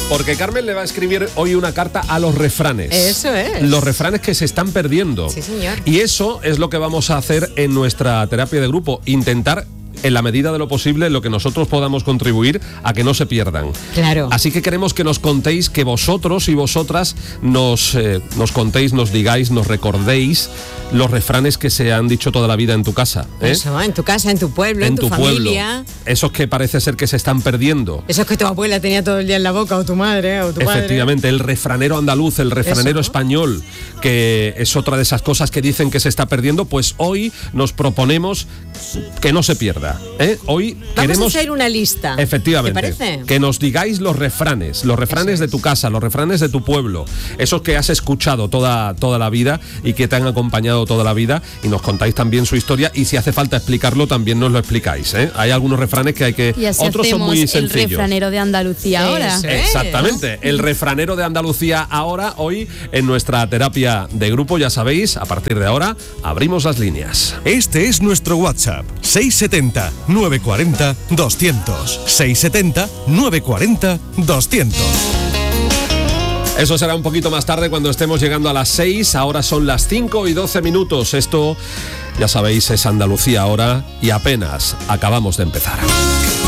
Porque Carmen le va a escribir hoy una carta a los refranes. Eso es. Los refranes que se están perdiendo. Sí, señor. Y eso es lo que vamos a hacer en nuestra terapia de grupo. Intentar, en la medida de lo posible, lo que nosotros podamos contribuir a que no se pierdan. Claro. Así que queremos que nos contéis, que vosotros y vosotras nos contéis, nos digáis, nos recordéis los refranes que se han dicho toda la vida en tu casa. Eso, en tu casa, en tu pueblo, en tu familia. Pueblo. Esos que parece ser que se están perdiendo. Esos que tu abuela tenía todo el día en la boca, o tu madre, o tu padre. Efectivamente, el refranero andaluz, el refranero español, que es otra de esas cosas que dicen que se está perdiendo, pues hoy nos proponemos que no se pierda. Hoy queremos hacer una lista. Efectivamente. ¿Te parece? Que nos digáis los refranes de tu casa, los refranes de tu pueblo, esos que has escuchado toda la vida y que te han acompañado toda la vida, y nos contáis también su historia, y si hace falta explicarlo también nos lo explicáis. Hay algunos refranes que hay que... Y así otros son muy sencillos. El refranero de Andalucía ahora. Exactamente, el refranero de Andalucía ahora, hoy en nuestra terapia de grupo. Ya sabéis, a partir de ahora abrimos las líneas. Este es nuestro WhatsApp: 670 940 200. 670 940 200. Eso será un poquito más tarde, cuando estemos llegando a las 6. Ahora son las 5:12. Esto, ya sabéis, es Andalucía ahora, y apenas acabamos de empezar.